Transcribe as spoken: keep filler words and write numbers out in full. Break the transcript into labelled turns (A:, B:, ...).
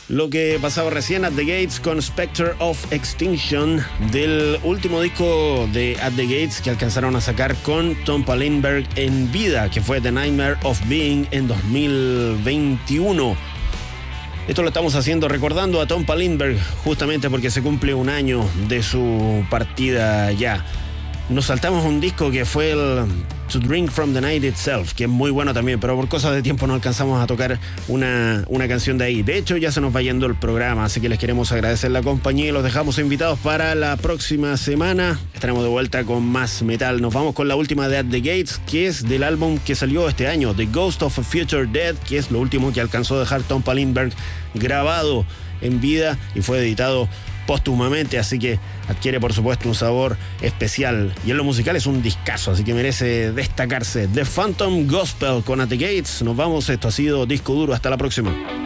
A: lo que pasaba recién, At the Gates con Spectre of Extinction, del último disco de At the Gates que alcanzaron a sacar con Tompa Lindberg en vida, que fue The Nightmare of Being en dos mil veintiuno. Esto lo estamos haciendo recordando a Tompa Lindberg, justamente porque se cumple un año de su partida ya. Nos saltamos un disco que fue el To Drink From The Night Itself, que es muy bueno también, pero por cosas de tiempo no alcanzamos a tocar una, una canción de ahí. De hecho, ya se nos va yendo el programa, así que les queremos agradecer la compañía y los dejamos invitados para la próxima semana. Estaremos de vuelta con más metal. Nos vamos con la última de At The Gates, que es del álbum que salió este año, The Ghost of a Future Dead, que es lo último que alcanzó a dejar Tompa Lindberg grabado en vida y fue editado póstumamente, así que adquiere por supuesto un sabor especial, y en lo musical es un discazo, así que merece destacarse. The Phantom Gospel con At The Gates. Nos vamos, esto ha sido Disco Duro, hasta la próxima.